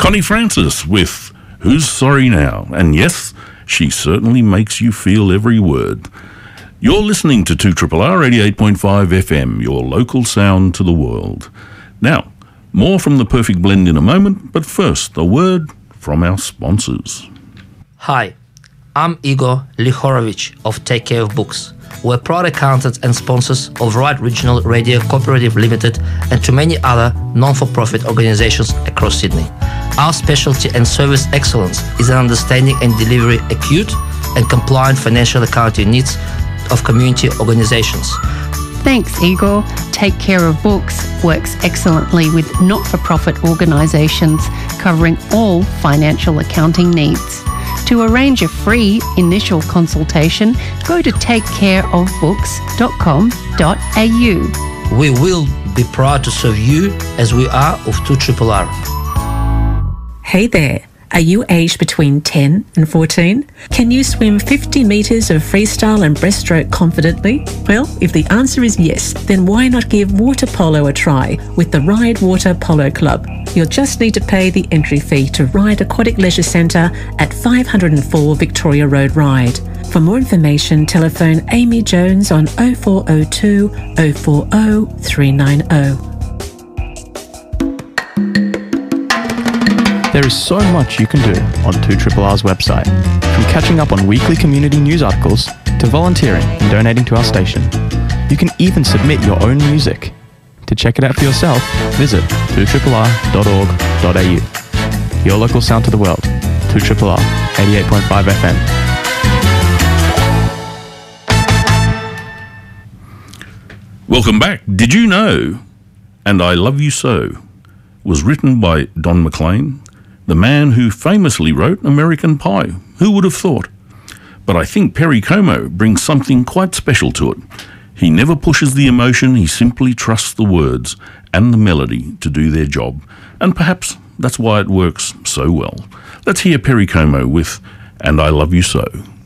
Connie Francis with Who's Sorry Now? And yes, she certainly makes you feel every word. You're listening to 2RRR 88.5 FM, your local sound to the world. Now, more from The Perfect Blend in a moment, but first, a word from our sponsors. Hi, I'm Igor Lihorovich of Take Care of Books. We're proud accountants and sponsors of Right Regional Radio Cooperative Limited and to many other non-for-profit organizations across Sydney. Our specialty and service excellence is in understanding and delivering acute and compliant financial accounting needs of community organizations. Thanks, Igor. Take Care of Books works excellently with not-for-profit organisations covering all financial accounting needs. To arrange a free initial consultation, go to takecareofbooks.com.au. We will be proud to serve you as we are of 2RRR. Hey there. Are you aged between 10 and 14? Can you swim 50 metres of freestyle and breaststroke confidently? Well, if the answer is yes, then why not give water polo a try with the Ride Water Polo Club? You'll just need to pay the entry fee to Ride Aquatic Leisure Centre at 504 Victoria Road, Ryde. For more information, telephone Amy Jones on 0402 040 390. There is so much you can do on 2RRR's website, from catching up on weekly community news articles to volunteering and donating to our station. You can even submit your own music. To check it out for yourself, visit 2RRR.org.au. Your local sound to the world, 2RRR 88.5 FM. Welcome back. Did you know And I Love You So was written by Don McLean, the man who famously wrote American Pie? Who would have thought? But I think Perry Como brings something quite special to it. He never pushes the emotion, he simply trusts the words and the melody to do their job. And perhaps that's why it works so well. Let's hear Perry Como with And I Love You So.